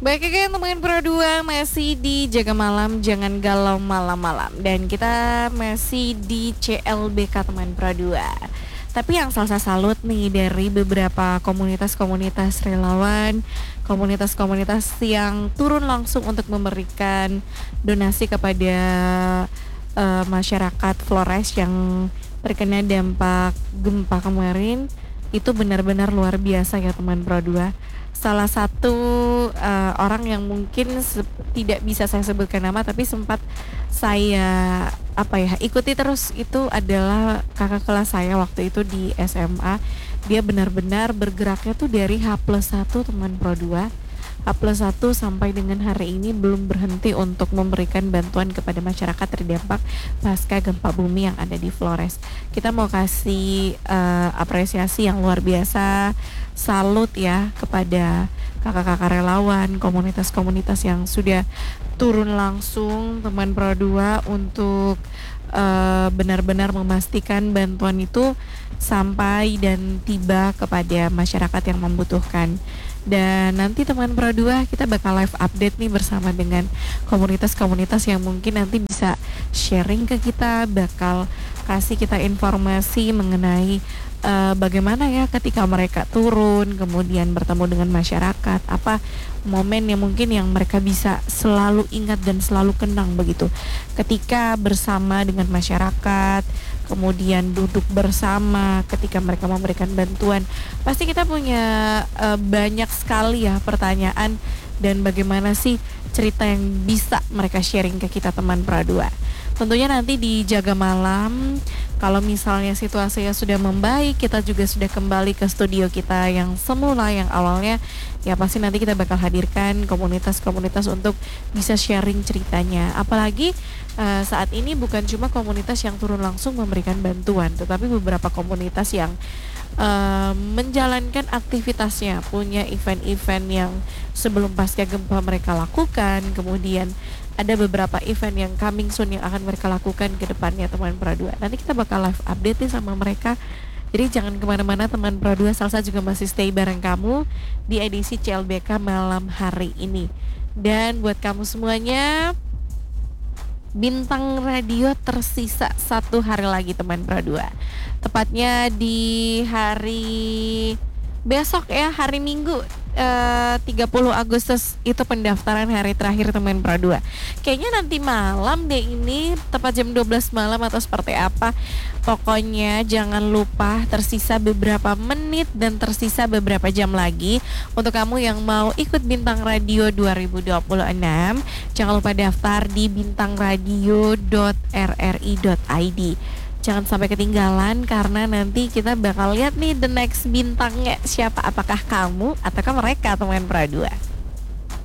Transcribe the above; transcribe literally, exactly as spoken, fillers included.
Baik oke teman Pro dua masih di Jaga Malam Jangan Galau Malam-Malam. Dan kita masih di C L B K teman Pro dua. Tapi yang salsa salut nih dari beberapa komunitas-komunitas relawan, komunitas-komunitas yang turun langsung untuk memberikan donasi kepada uh, masyarakat Flores yang terkena dampak gempa kemarin. Itu benar-benar luar biasa ya teman Pro dua. Salah satu uh, orang yang mungkin se- tidak bisa saya sebutkan nama tapi sempat saya apa ya ikuti terus itu adalah kakak kelas saya waktu itu di S M A. Dia benar-benar bergeraknya tuh dari H plus satu teman Pro dua, H plus satu sampai dengan hari ini belum berhenti untuk memberikan bantuan kepada masyarakat terdampak pasca gempa bumi yang ada di Flores. Kita mau kasih uh, apresiasi yang luar biasa, salut ya kepada kakak-kakak relawan, komunitas-komunitas yang sudah turun langsung teman Pro dua untuk uh, benar-benar memastikan bantuan itu sampai dan tiba kepada masyarakat yang membutuhkan. Dan nanti teman Pro dua kita bakal live update nih bersama dengan komunitas-komunitas yang mungkin nanti bisa sharing ke kita, bakal kasih kita informasi mengenai uh, bagaimana ya ketika mereka turun kemudian bertemu dengan masyarakat, apa momen yang mungkin yang mereka bisa selalu ingat dan selalu kenang begitu ketika bersama dengan masyarakat, kemudian duduk bersama ketika mereka memberikan bantuan. Pasti kita punya uh, banyak sekali ya pertanyaan dan bagaimana sih cerita yang bisa mereka sharing ke kita teman Pro dua. Tentunya nanti di Jaga Malam, kalau misalnya situasinya sudah membaik, kita juga sudah kembali ke studio kita yang semula, yang awalnya, ya pasti nanti kita bakal hadirkan komunitas-komunitas untuk bisa sharing ceritanya. Apalagi uh, saat ini bukan cuma komunitas yang turun langsung memberikan bantuan, tetapi beberapa komunitas yang uh, menjalankan aktivitasnya, punya event-event yang sebelum pasca gempa mereka lakukan, kemudian ada beberapa event yang coming soon yang akan mereka lakukan ke depannya teman Pro dua. Nanti kita bakal live update nih sama mereka. Jadi jangan kemana-mana teman Pro dua, Salsa juga masih stay bareng kamu di edisi C L B K malam hari ini. Dan buat kamu semuanya, Bintang Radio tersisa satu hari lagi teman Pro dua. Tepatnya di hari besok ya, hari Minggu Uh, tiga puluh Agustus itu pendaftaran hari terakhir teman Pro dua. Kayaknya nanti malam deh ini, tepat jam dua belas malam atau seperti apa. Pokoknya jangan lupa, tersisa beberapa menit dan tersisa beberapa jam lagi untuk kamu yang mau ikut Bintang Radio dua ribu dua puluh enam. Jangan lupa daftar di bintangradio dot r r i dot i d. Jangan sampai ketinggalan karena nanti kita bakal lihat nih the next bintangnya siapa, apakah kamu ataukah mereka teman Pro dua.